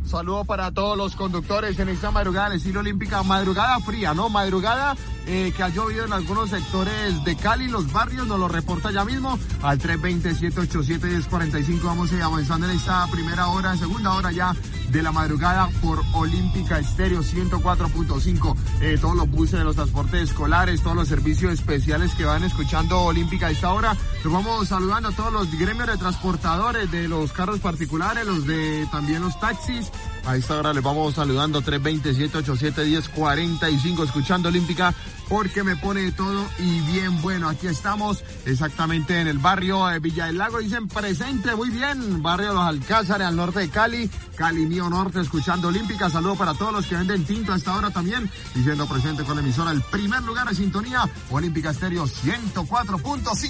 Saludo para todos los conductores en esta madrugada del estilo olímpica, madrugada fría, ¿no? Madrugada que ha llovido en algunos sectores de Cali, los barrios, nos lo reporta ya mismo al 320-787-1045. Vamos avanzando en esta segunda hora ya de la madrugada por Olímpica Estéreo 104.5. Todos los buses de los transportes escolares, todos los servicios especiales que van escuchando Olímpica a esta hora. Los vamos saludando a todos los gremios de transportadores de los carros particulares, también los taxis. A esta hora les vamos saludando 320-787-1045, escuchando Olímpica porque me pone todo y bien bueno. Aquí estamos exactamente en el barrio Villa del Lago, dicen presente, muy bien, barrio Los Alcázares, al norte de Cali, Cali Mío Norte, escuchando Olímpica. Saludo para todos los que venden tinto a esta hora también, diciendo presente con la emisora, el primer lugar de sintonía, Olímpica Estéreo 104.5.